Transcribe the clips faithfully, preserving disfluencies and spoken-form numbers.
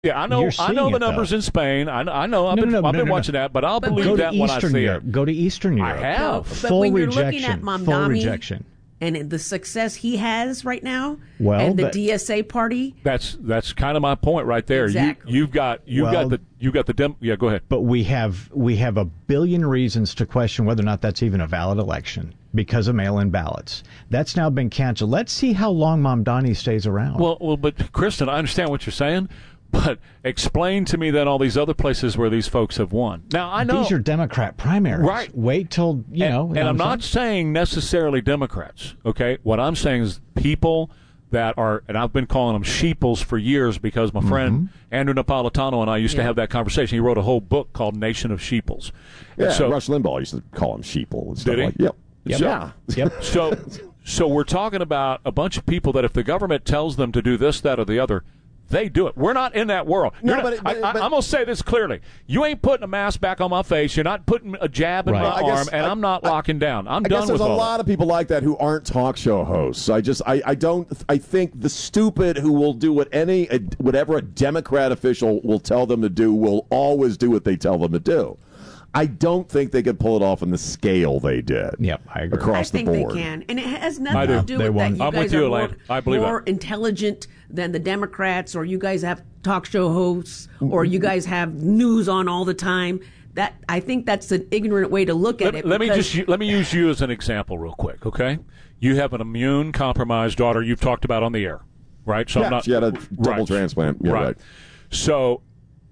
Yeah, I know. I know the numbers though. in Spain. I know. I know I've no, been, no, no, I've no, been no, watching no. that, but I'll but believe that when Eastern I see Europe. it. Go to Eastern Europe. I have. No, but Full when you're rejection. looking at Mamdani Full rejection. and the success he has right now, well, and the but, D S A party. That's that's kind of my point right there. Exactly. You you've got you've well, got the you got the dem- yeah. Go ahead. But we have we have a billion reasons to question whether or not that's even a valid election because of mail-in ballots. That's now been canceled. Let's see how long Mamdani stays around. Well, well, but Kristen, I understand what you're saying. But explain to me then all these other places where these folks have won. Now, I know. These are Democrat primaries. Right. Wait till, you and, know. And you know I'm what not saying necessarily Democrats, okay? What I'm saying is people that are, and I've been calling them sheeples for years because my mm-hmm. friend Andrew Napolitano and I used yeah. to have that conversation. He wrote a whole book called Nation of Sheeples. Yeah, so, Rush Limbaugh used to call them sheeple and stuff did he? like Yep. Yep. So, yeah. Yep. So, so we're talking about a bunch of people that if the government tells them to do this, that, or the other, they do it. We're not in that world. No, not, but, but, I, but, I'm going to say this clearly. You ain't putting a mask back on my face. You're not putting a jab in right. my I guess, arm, and I, I'm not I, locking down. I'm I done guess there's with a all lot that. of people like that who aren't talk show hosts. I just, I, I don't, I think the stupid who will do what any, whatever a Democrat official will tell them to do will always do what they tell them to do. I don't think they could pull it off on the scale they did. Yep, I agree. Across I think the board. they can, and it has nothing to do They with won. that. You I'm guys with you, are more, Elaine. I believe more that. intelligent than the Democrats, or you guys have talk show hosts, or you guys have news on all the time. That I think that's an ignorant way to look at let, it. Let me just let me use you as an example, real quick. Okay, you have an immune compromised daughter. You've talked about on the air, right? So yeah, I'm not. she had a double right. transplant. Yeah, right. right. So.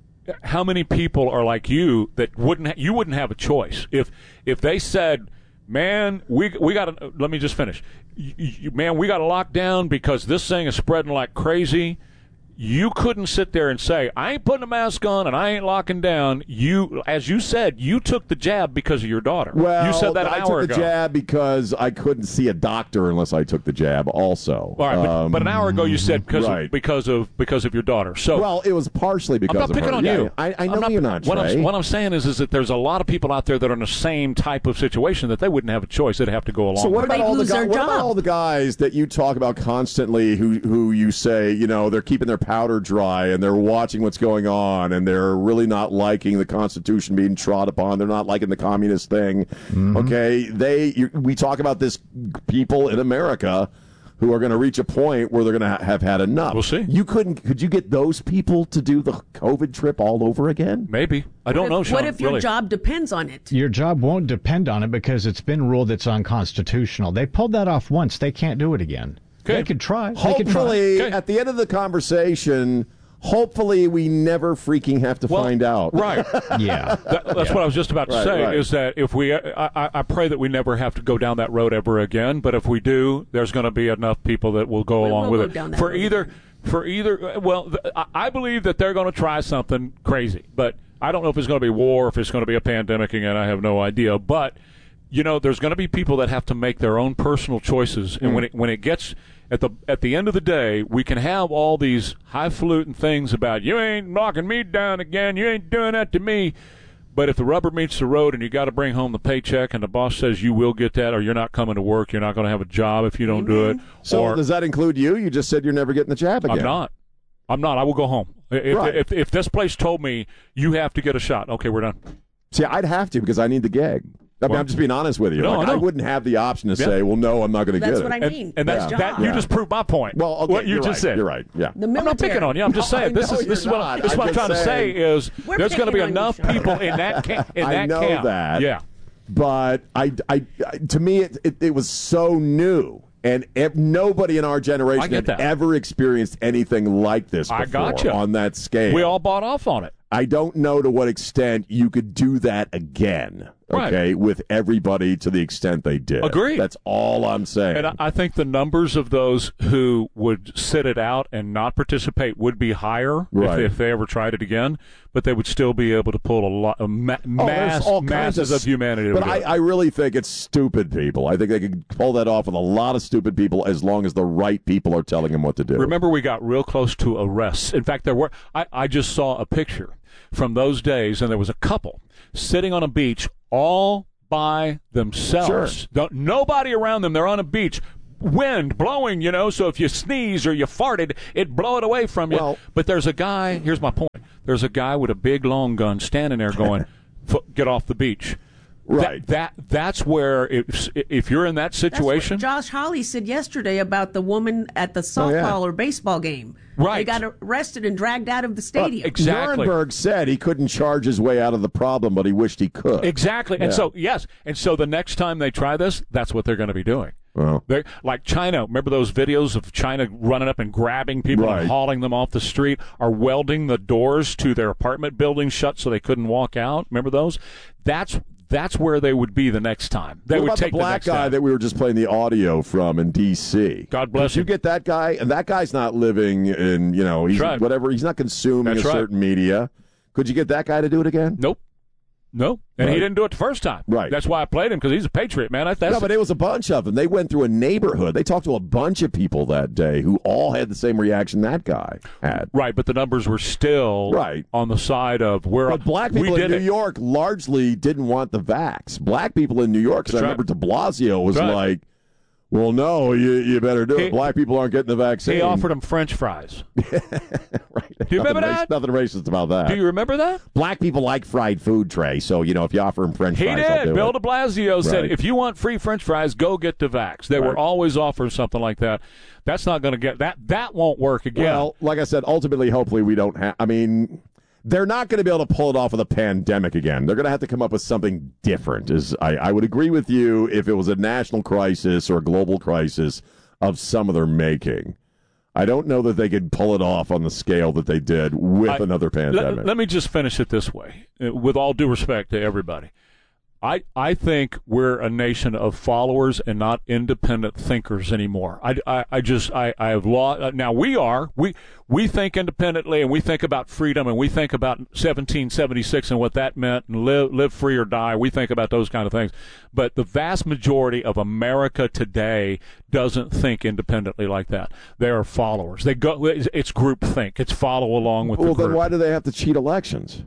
How many people are like you that wouldn't ha- you wouldn't have a choice if if they said, "Man, we we got to let me just finish. You, you, man, we got to lock down because this thing is spreading like crazy." You couldn't sit there and say, I ain't putting a mask on and I ain't locking down. You, as you said, you took the jab because of your daughter. Well, you said that an I hour took the ago. jab because I couldn't see a doctor unless I took the jab also. All right, but, um, but an hour ago you said because right. of, because of because of your daughter. So well, it was partially because I'm not of picking her. on Yeah, you. I, I know I'm not, you're not, what Trey. I'm, what I'm saying is, is that there's a lot of people out there that are in the same type of situation that they wouldn't have a choice. They'd have to go along. So what with about Or all the lose their guys? What about job. all the guys that you talk about constantly, who who you say, you know, they're keeping their powder dry and they're watching what's going on and they're really not liking the Constitution being trod upon. They're not liking the communist thing. Mm-hmm. Okay, they you, we talk about this people in America who are going to reach a point where they're going to ha- have had enough. We'll see. You couldn't? Could you get those people to do the COVID trip all over again? Maybe. I don't What know, if, Sean. what if your really. job depends on it? Your job won't depend on it because it's been ruled it's unconstitutional. They pulled that off once. They can't do it again. Okay. They could try. They Hopefully, could try. Okay. at the end of the conversation, hopefully we never freaking have to Well, find out. Right. Yeah. That, that's Yeah. what I was just about to Right, say, right. is that if we, I, I I pray that we never have to go down that road ever again, but if we do, there's going to be enough people that will go We along will with go it. down that For road either, again. for either, well, th- I- I believe that they're going to try something crazy, but I don't know if it's going to be war, if it's going to be a pandemic again, I have no idea, but, you know, there's going to be people that have to make their own personal choices, and Mm. when it when it gets at the at the end of the day, we can have all these highfalutin things about you ain't knocking me down again, you ain't doing that to me. But if the rubber meets the road and you got to bring home the paycheck, and the boss says you will get that, or you're not coming to work, you're not going to have a job if you don't do it. So or does that include you? You just said you're never getting the jab again. I'm not. I'm not. I will go home. If, Right. if if if this place told me you have to get a shot, okay, we're done. See, I'd have to because I need the gig. I mean, Well, I'm just being honest with you. no, like, I I, know. wouldn't have the option to Yeah. say, well, no, I'm not going to get That's it. what I And, mean. and that's His that. job. You Yeah. just proved my point. Well, okay, what you you're just right. said. You're right. Yeah. The I'm not military. picking on you. I'm just No, saying this I is know this is you're what not. this is what I'm I'm trying just to say saying. is We're there's going to be picking on you, enough Sean. people in that camp. In I that know camp. that. Yeah. But I, I, I to me, it, it, it was so new. And ev- nobody in our I generation get had that. ever experienced anything like this before I gotcha. on that scale. We all bought off on it. I don't know to what extent you could do that again, Right. okay, with everybody to the extent they did. Agreed. That's all I'm saying. And I, I think the numbers of those who would sit it out and not participate would be higher Right. if, if they ever tried it again, but they would still be able to pull a lot of ma- Oh, there's mass, all kinds masses of, s- humanity. But to I, do it. I really think it's stupid people. I think they could pull that off with a lot of stupid people as long as the right people are telling them what to do. Remember, we got real close to arrests. In fact, there were. I, I just saw a picture from those days, and there was a couple sitting on a beach all by themselves. Sure. Don't- Nobody around them. They're on a beach. wind blowing, you know, so if you sneeze or you farted, it'd blow it away from you. Well, but there's a guy, here's my point, there's a guy with a big long gun standing there going, get off the beach. Right. That, that That's where, if, if you're in that situation. That's what Josh Hawley said yesterday about the woman at the softball oh, yeah. or baseball game. Right. They got arrested and dragged out of the stadium. Uh, exactly. Nuremberg said he couldn't charge his way out of the problem, but he wished he could. Exactly. And Yeah. so, yes. And so the next time they try this, that's what they're going to be doing. Well. They're, like China, remember those videos of China running up and grabbing people Right. and hauling them off the street, or welding the doors to their apartment building shut so they couldn't walk out? Remember those? That's that's where they would be the next time. They what would about take the black next guy step. that we were just playing the audio from in D C? God bless Did you him. get that guy? And that guy's not living in, you know, he's That's right. whatever. He's not consuming That's a right. certain media. Could you get that guy to do it again? Nope. No. And Right. he didn't do it the first time. Right. That's why I played him, because he's a patriot, man. I, that's, No, but it was a bunch of them. They went through a neighborhood. They talked to a bunch of people that day who all had the same reaction that guy had. right, but the numbers were still Right. on the side of where But black we people in did New it. York largely didn't want the vax. Black people in New York, because I That's right. remember de Blasio was That's right. like, well, no, you, you better do He- it. Black people aren't getting the vaccine. He offered him French fries. right. Do you remember nothing that? Rac- nothing racist about that. Do you remember that? Black people like fried food, Trey. So, you know, if you offer them French He fries, I'll did. do Bill it. de Blasio said, Right. if you want free French fries, go get the vax. They Right. were always offering something like that. That's not going to get that. That won't work again. Well, like I said, ultimately, hopefully we don't have. I mean, they're not going to be able to pull it off with a pandemic again. They're going to have to come up with something different. Is I, I would agree with you if it was a national crisis or a global crisis of some of their making. I don't know that they could pull it off on the scale that they did with I- another pandemic. Let, let me just finish it this way, uh, with all due respect to everybody. I, I think we're a nation of followers and not independent thinkers anymore. I, I, I just I, I have lost. Now we are we we think independently, and we think about freedom, and we think about seventeen seventy-six and what that meant, and live live free or die. We think about those kind of things. But the vast majority of America today doesn't think independently like that. They are followers. They go. It's group think. It's follow along with well, the group. then why do they have to cheat elections?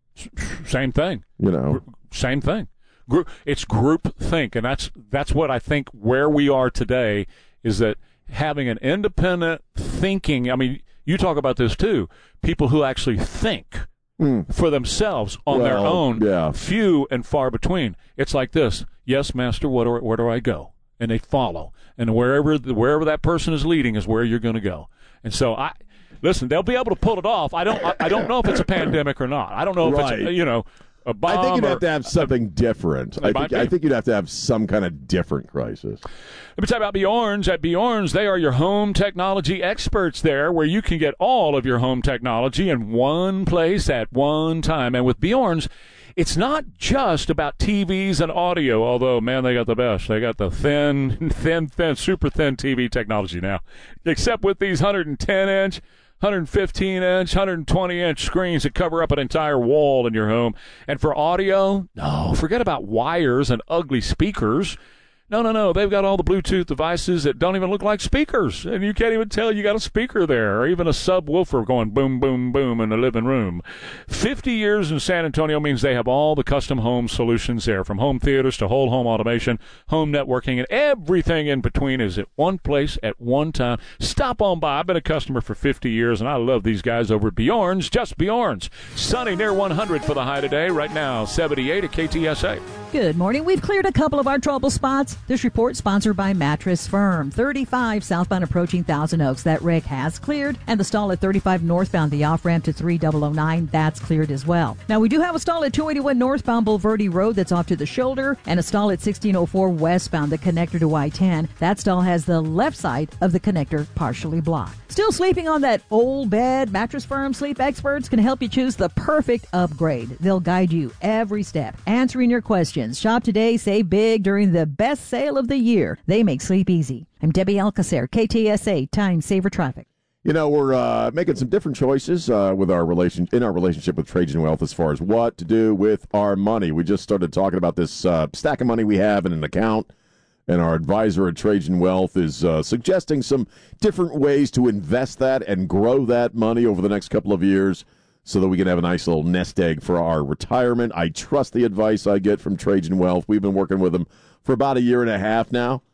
Same thing. You know, Same thing. Group, it's group think, and that's that's what I think where we are today is that having an independent thinking. I mean, you talk about this too. People who actually think Mm. for themselves on their Well, own, yeah. few and far between. It's like this: yes, master, what do, where do I go? And they follow, and wherever wherever that person is leading is where you're going to go. And so I. Listen, they'll be able to pull it off. I don't. I, I don't know if it's a pandemic or not. I don't know if Right. it's a, you know a bomb. I think you'd or- have to have something different. I might think be. I think you'd have to have some kind of different crisis. Let me tell you about Bjorn's. At Bjorn's, they are your home technology experts there, where you can get all of your home technology in one place at one time. And with Bjorn's, it's not just about T Vs and audio, although, man, they got the best. They got the thin, thin, thin, super thin T V technology now. Except with these one hundred ten inch, one hundred fifteen inch, one hundred twenty inch screens that cover up an entire wall in your home. And for audio, no, forget about wires and ugly speakers. No, no, no. They've got all the Bluetooth devices that don't even look like speakers, and you can't even tell you got a speaker there, or even a subwoofer going boom, boom, boom in the living room. Fifty years in San Antonio means they have all the custom home solutions there, from home theaters to whole home automation, home networking, and everything in between is at one place at one time. Stop on by. I've been a customer for fifty years, and I love these guys over at Bjorn's. Just Bjorn's. Sunny near one hundred for the high today. Right now, seventy-eight at K T S A. Good morning. We've cleared a couple of our trouble spots. This report sponsored by Mattress Firm. thirty-five southbound approaching Thousand Oaks. That wreck has cleared. And the stall at thirty-five northbound, the off-ramp to three thousand nine, that's cleared as well. Now, we do have a stall at two eighty-one northbound Bulverde Road that's off to the shoulder, and a stall at sixteen oh four westbound, the connector to I ten. That stall has the left side of the connector partially blocked. Still sleeping on that old bed? Mattress Firm sleep experts can help you choose the perfect upgrade. They'll guide you every step, answering your questions. Shop today, save big during the best sale of the year. They make sleep easy. I'm Debbie Alcacer, K T S A, Time Saver Traffic. You know, we're uh, making some different choices uh, with our relation in our relationship with Trajan Wealth as far as what to do with our money. We just started talking about this uh, stack of money we have in an account, and our advisor at Trajan Wealth is uh, suggesting some different ways to invest that and grow that money over the next couple of years, so that we can have a nice little nest egg for our retirement. I trust the advice I get from Trajan Wealth. We've been working with them for about a year and a half now,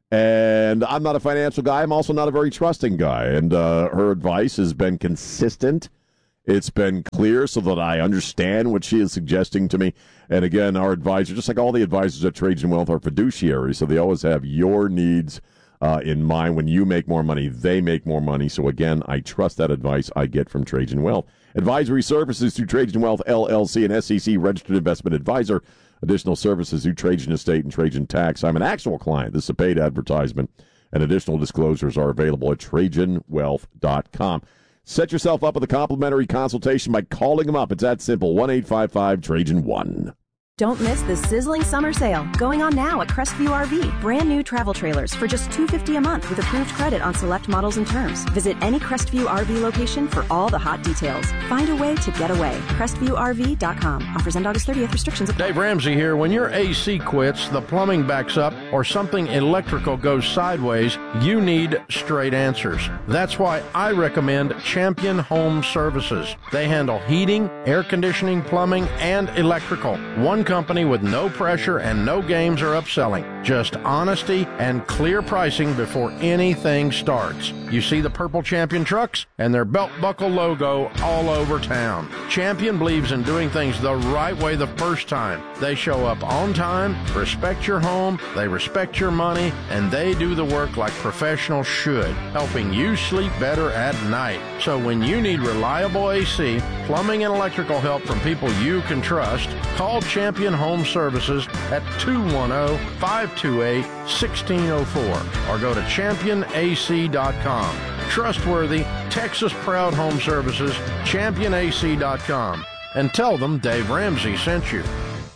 And I'm not a financial guy. I'm also not a very trusting guy. And uh, her advice has been consistent. It's been clear so that I understand what she is suggesting to me. And again, our advisor, just like all the advisors at Trajan Wealth, are fiduciaries, so they always have your needs uh, in mind. When you make more money, they make more money. So again, I trust that advice I get from Trajan Wealth. Advisory services through Trajan Wealth, L L C, an S E C registered investment advisor. Additional services through Trajan Estate and Trajan Tax. I'm an actual client. This is a paid advertisement, and additional disclosures are available at Trajan Wealth dot com. Set yourself up with a complimentary consultation by calling them up. It's that simple, one eight five five Trajan one. Don't miss the sizzling summer sale going on now at Crestview R V. Brand new travel trailers for just two hundred fifty dollars a month with approved credit on select models and terms. Visit any Crestview R V location for all the hot details. Find a way to get away. Crestview R V dot com. Offers end August thirtieth. Restrictions apply. Dave Ramsey here. When your A C quits, the plumbing backs up, or something electrical goes sideways, you need straight answers. That's why I recommend Champion Home Services. They handle heating, air conditioning, plumbing, and electrical. One company with no pressure and no games or upselling. Just honesty and clear pricing before anything starts. You see the purple Champion trucks and their belt buckle logo all over town. Champion believes in doing things the right way the first time. They show up on time, respect your home, they respect your money, and they do the work like professionals should, helping you sleep better at night. So when you need reliable A C, plumbing, and electrical help from people you can trust, call Champion Home Services at two one zero, five two eight, one six zero four or go to champion A C dot com. Trustworthy, Texas-proud home services, champion A C dot com. And tell them Dave Ramsey sent you.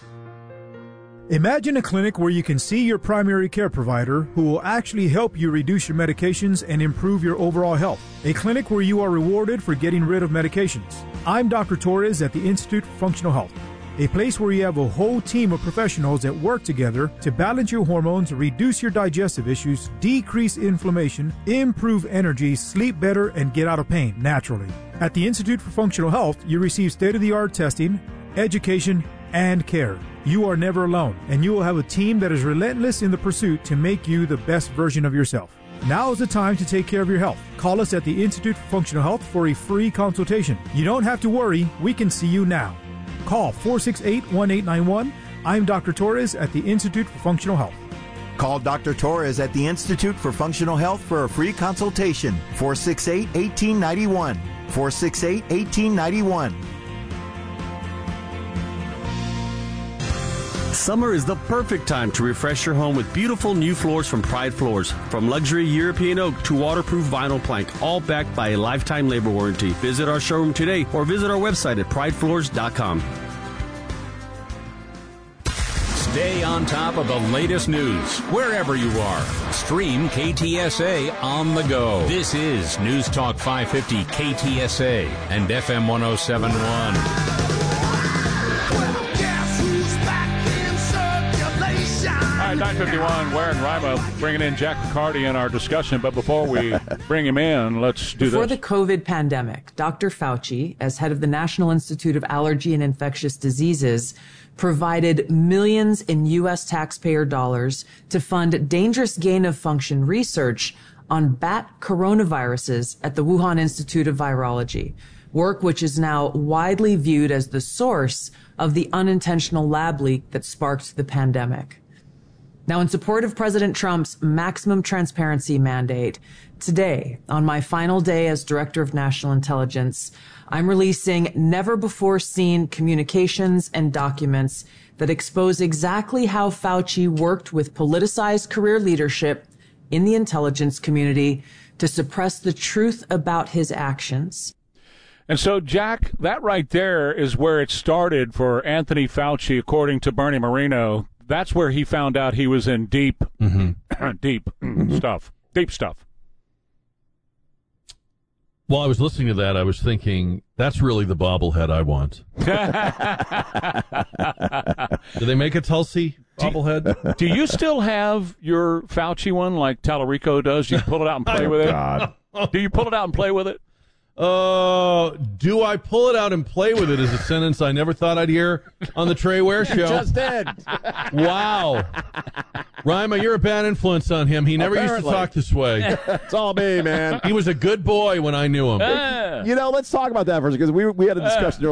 Imagine a clinic where you can see your primary care provider who will actually help you reduce your medications and improve your overall health. A clinic where you are rewarded for getting rid of medications. I'm Doctor Torres at the Institute for Functional Health. A place where you have a whole team of professionals that work together to balance your hormones, reduce your digestive issues, decrease inflammation, improve energy, sleep better, and get out of pain naturally. At the Institute for Functional Health, you receive state-of-the-art testing, education, and care. You are never alone, and you will have a team that is relentless in the pursuit to make you the best version of yourself. Now is the time to take care of your health. Call us at the Institute for Functional Health for a free consultation. You don't have to worry. We can see you now. Call four six eight, one eight nine one. I'm Doctor Torres at the Institute for Functional Health. Call Doctor Torres at the Institute for Functional Health for a free consultation. four six eight, one eight nine one. four six eight, one eight nine one. Summer is the perfect time to refresh your home with beautiful new floors from Pride Floors. From luxury European oak to waterproof vinyl plank, all backed by a lifetime labor warranty. Visit our showroom today or visit our website at pride floors dot com. Stay on top of the latest news wherever you are. Stream K T S A on the go. This is News Talk five fifty K T S A and F M one oh seven point one. nine fifty-one, Ware and Rima bringing in Jack McCarty in our discussion. But before we bring him in, let's do Before this. Before the COVID pandemic, Doctor Fauci, as head of the National Institute of Allergy and Infectious Diseases, provided millions in U S taxpayer dollars to fund dangerous gain-of-function research on bat coronaviruses at the Wuhan Institute of Virology, work which is now widely viewed as the source of the unintentional lab leak that sparked the pandemic. Now, in support of President Trump's maximum transparency mandate, today, on my final day as Director of National Intelligence, I'm releasing never-before-seen communications and documents that expose exactly how Fauci worked with politicized career leadership in the intelligence community to suppress the truth about his actions. And so, Jack, that right there is where it started for Anthony Fauci, according to Bernie Moreno. That's where he found out he was in deep, mm-hmm. deep mm-hmm. stuff, deep stuff. While I was listening to that, I was thinking, that's really the bobblehead I want. Do they make a Tulsi bobblehead? Do you still have your Fauci one like Tallarico does? Do you pull it out and play with it? God. Do you pull it out and play with it? Uh, do I pull it out and play with it is a sentence I never thought I'd hear on the Trey Ware Show. Just did. Wow. Rima, you're a bad influence on him. He never Apparently. used to talk this way. It's all me, man. He was a good boy when I knew him. You know, let's talk about that for a second, because we, we had a discussion